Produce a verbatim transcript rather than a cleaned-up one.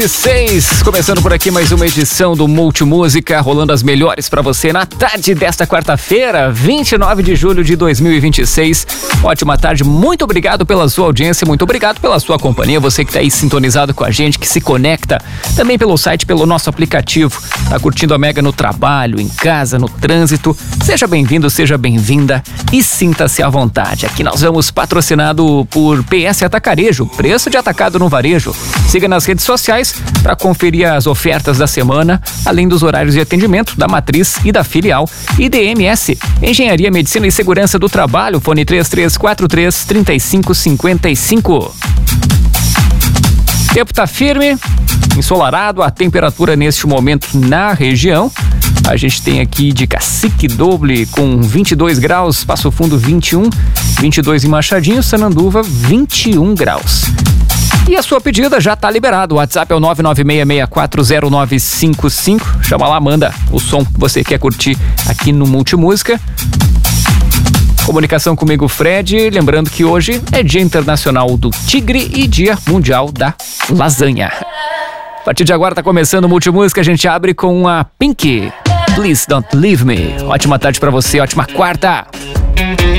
Seis, começando por aqui mais uma edição do Multimúsica, rolando as melhores pra você na tarde desta quarta-feira, vinte e nove de julho de dois mil e vinte e seis. Ótima tarde, muito obrigado pela sua audiência, muito obrigado pela sua companhia, você que tá aí sintonizado com a gente, que se conecta também pelo site, pelo nosso aplicativo, tá curtindo a Mega no trabalho, em casa, no trânsito. Seja bem-vindo, seja bem-vinda e sinta-se à vontade. Aqui nós vamos patrocinado por P S Atacarejo, preço de atacado no varejo. Siga nas redes sociais para conferir as ofertas da semana, além dos horários de atendimento da matriz e da filial. I D M S, Engenharia, Medicina e Segurança do Trabalho, fone três três quatro três, três cinco cinco cinco. Tempo tá firme, ensolarado, a temperatura neste momento na região. A gente tem aqui de Cacique Doble com vinte e dois graus, Passo Fundo vinte e um, vinte e dois em Machadinho, Sananduva vinte e um graus. E a sua pedida já está liberado. O WhatsApp é o nove nove seis seis quatro zero nove cinco cinco. Chama lá, manda o som que você quer curtir aqui no Multimúsica. Comunicação comigo, Fred. Lembrando que hoje é Dia Internacional do Tigre e Dia Mundial da Lasanha. A partir de agora está começando o Multimúsica. A gente abre com a Pink. Please Don't Leave Me. Ótima tarde para você, ótima quarta.